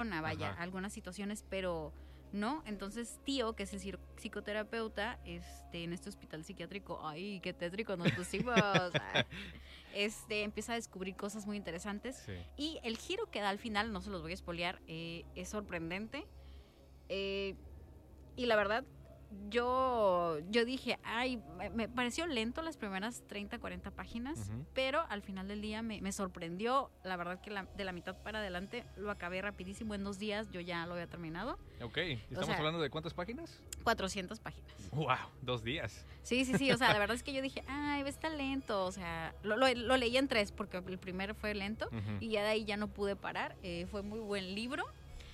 vaya, algunas situaciones, pero no. Entonces tío, que es el psicoterapeuta en este hospital psiquiátrico, ay, qué tétrico nos pusimos, empieza a descubrir cosas muy interesantes, y el giro que da al final, no se los voy a spoilear, es sorprendente, y la verdad yo dije, ay, me pareció lento las primeras 30, 40 páginas, pero al final del día me sorprendió. La verdad que de la mitad para adelante lo acabé rapidísimo, en 2 días yo ya lo había terminado. Ok, ¿estamos hablando de cuántas páginas? 400 páginas. ¡Wow! 2 días. Sí, o sea, la verdad es que yo dije, ay, está lento, o sea, lo leí en 3 porque el primero fue lento, y ya de ahí ya no pude parar. Fue muy buen libro,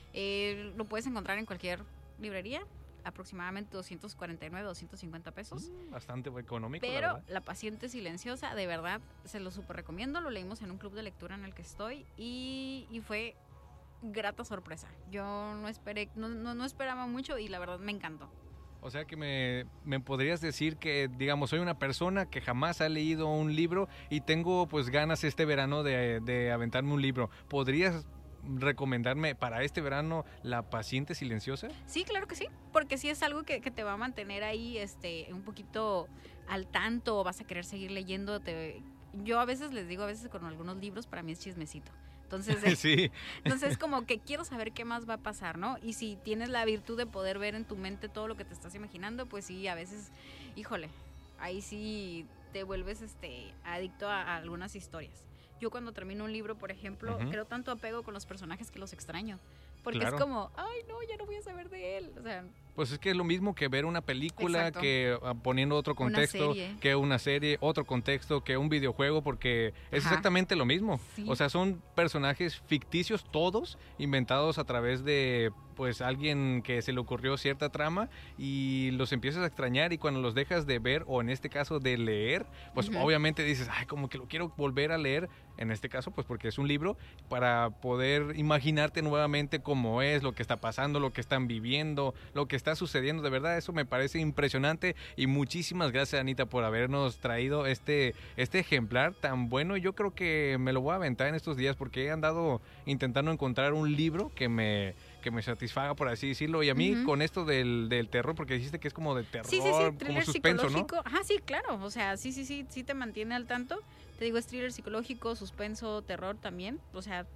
lo puedes encontrar en cualquier librería, aproximadamente 249, 250 pesos. Bastante económico, pero la verdad. La paciente silenciosa, de verdad, se lo súper recomiendo. Lo leímos en un club de lectura en el que estoy y fue grata sorpresa. Yo no esperaba mucho y la verdad me encantó. O sea que me podrías decir que, digamos, soy una persona que jamás ha leído un libro y tengo pues ganas este verano de aventarme un libro. ¿Podrías recomendarme para este verano La paciente silenciosa? Sí, claro que sí, porque sí es algo que te va a mantener ahí un poquito al tanto, vas a querer seguir leyendo. Yo a veces les digo, con algunos libros para mí es chismecito. Entonces, sí. Entonces como que quiero saber qué más va a pasar, ¿no? Y si tienes la virtud de poder ver en tu mente todo lo que te estás imaginando, pues sí, a veces, híjole, ahí sí te vuelves adicto a algunas historias. Yo cuando termino un libro, por ejemplo, creo tanto apego con los personajes que los extraño. Porque es como, ay, no, ya no voy a saber de él. O sea, pues es que es lo mismo que ver una película, que poniendo otro contexto, que una serie, otro contexto, que un videojuego, porque es exactamente lo mismo. Sí. O sea, son personajes ficticios todos, inventados a través de pues alguien que se le ocurrió cierta trama y los empiezas a extrañar, y cuando los dejas de ver, o en este caso de leer, pues obviamente dices, ay, como que lo quiero volver a leer, en este caso pues porque es un libro, para poder imaginarte nuevamente cómo es, lo que está pasando, lo que están viviendo, lo que está sucediendo. De verdad, eso me parece impresionante, y muchísimas gracias, Anita, por habernos traído este ejemplar tan bueno. Yo creo que me lo voy a aventar en estos días, porque he andado intentando encontrar un libro que me satisfaga, por así decirlo, y a mí con esto del terror, porque dijiste que es como de terror, sí, como suspenso, ¿no? Ajá, sí, claro, o sea, sí te mantiene al tanto. Te digo, es thriller psicológico, suspenso, terror también, o sea,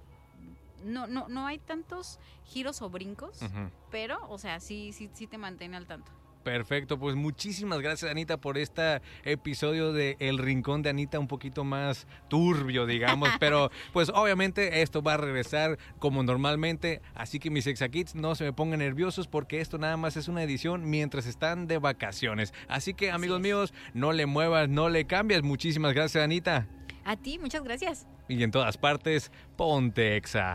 no hay tantos giros o brincos, pero, o sea, sí te mantiene al tanto. Perfecto, pues muchísimas gracias, Anita, por este episodio de El Rincón de Anita, un poquito más turbio, digamos, pero pues obviamente esto va a regresar como normalmente, así que mis Exakits no se me pongan nerviosos, porque esto nada más es una edición mientras están de vacaciones. Así que, amigos míos, no le muevas, no le cambies. Muchísimas gracias, Anita. A ti, muchas gracias. Y en todas partes, ponte Exa.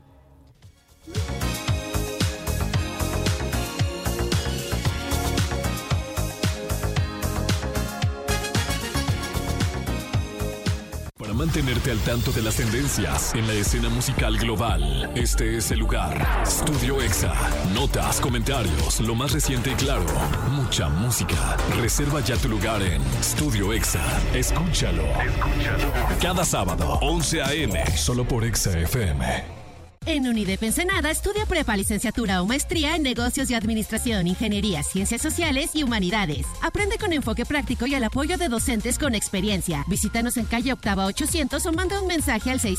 Para mantenerte al tanto de las tendencias en la escena musical global, este es el lugar. Estudio Exa. Notas, comentarios, lo más reciente y claro, mucha música. Reserva ya tu lugar en Estudio Exa. Escúchalo. Cada sábado, 11 a.m. Solo por Exa FM. En UNIDEP Ensenada estudia prepa, licenciatura o maestría en negocios y administración, ingeniería, ciencias sociales y humanidades. Aprende con enfoque práctico y el apoyo de docentes con experiencia. Visítanos en calle Octava 800 o manda un mensaje al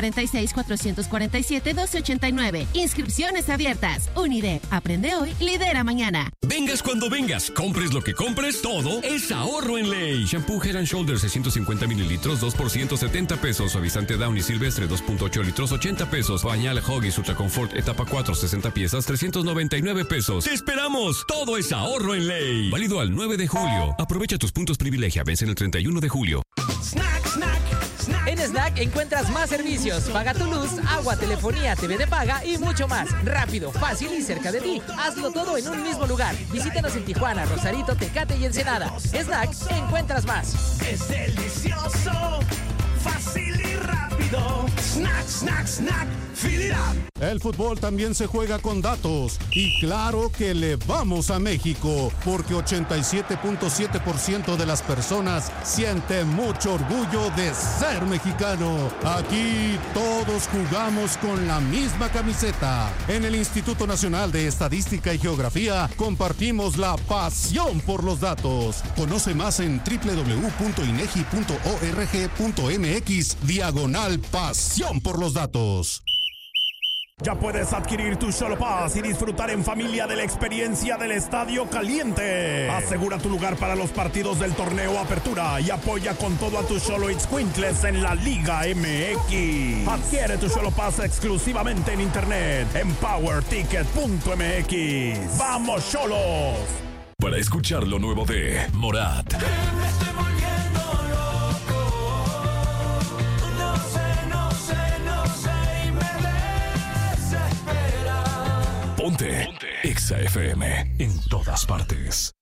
646-447-1289. Inscripciones abiertas. UNIDEP. Aprende hoy, lidera mañana. Vengas cuando vengas, compres lo que compres, todo es ahorro en ley. Shampoo Head & Shoulders 650 mililitros, 2 por 170 pesos. Suavizante Downy Silvestre 2.8 litros, 80 pesos. Pañal Huggies Ultra Comfort etapa 4, 60 piezas, 399 pesos. ¡Te esperamos! Todo es ahorro en ley. Válido al 9 de julio. Aprovecha tus puntos privilegia. Vencen el 31 de julio. Snack, snack, snack. En Snack encuentras más servicios. Paga tu luz, agua, telefonía, TV de paga y mucho más. Rápido, fácil y cerca de ti. Hazlo todo en un mismo lugar. Visítanos en Tijuana, Rosarito, Tecate y Ensenada. Snack, encuentras más. Es delicioso, fácil y rápido. Snack, snack, snack. El fútbol también se juega con datos y claro que le vamos a México porque 87.7% de las personas siente mucho orgullo de ser mexicano. Aquí todos jugamos con la misma camiseta. En el Instituto Nacional de Estadística y Geografía compartimos la pasión por los datos. Conoce más en www.inegi.org.mx/pasión por los datos. Ya puedes adquirir tu Xolo Pass y disfrutar en familia de la experiencia del Estadio Caliente. Asegura tu lugar para los partidos del torneo Apertura y apoya con todo a tus Xolo Ixcuintles en la Liga MX. Adquiere tu Xolo Pass exclusivamente en internet en powerticket.mx. ¡Vamos, Xolos! Para escuchar lo nuevo de Morat, Ponte Exa FM en todas partes.